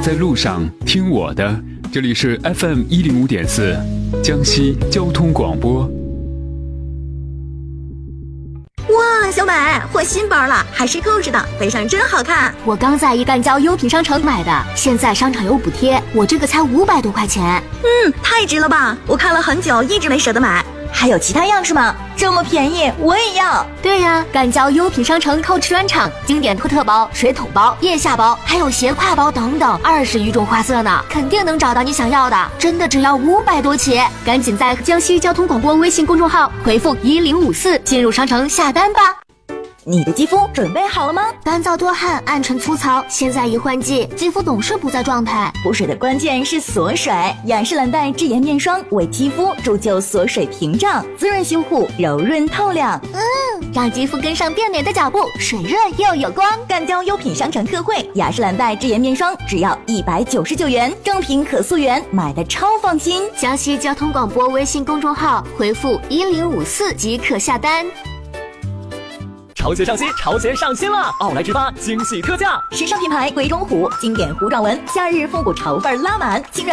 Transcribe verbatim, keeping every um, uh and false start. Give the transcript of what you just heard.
在路上听我的，这里是 F M 一零五点四江西交通广播。 哇，小美，换新包了，还是购置的，背上真好看。 我刚在一干交优品商城买的，现在商场有补贴，我这个才五百多块钱。 嗯，太值了吧！我看了很久，一直没舍得买。还有其他样式吗？这么便宜，我也要。 对呀，干交优品商城 Coach 专场，经典托特包、水桶包、腋下包，还有斜挎包等等，二十余种花色呢，肯定能找到你想要的。真的只要五百多起，赶紧在江西交通广播微信公众号回复一零五四进入商城下单吧。 你的肌肤准备好了吗？ 干燥多汗、暗沉粗糙，现在一换季，肌肤总是不在状态。 补水的关键是锁水，雅诗兰黛智颜面霜为肌肤铸就锁水屏障，滋润修护，柔润透亮。 嗯，让肌肤跟上变美的脚步，水润又有光。 干交优品商城特惠，雅诗兰黛智颜面霜只要一百九十九元，正品可溯源，买的超放心。 江西交通广播微信公众号回复一零五四即可下单。 潮鞋上新，潮鞋上新了！奥莱之发惊喜特价， 时尚品牌鬼冢虎经典虎爪纹，夏日复古潮范拉满，清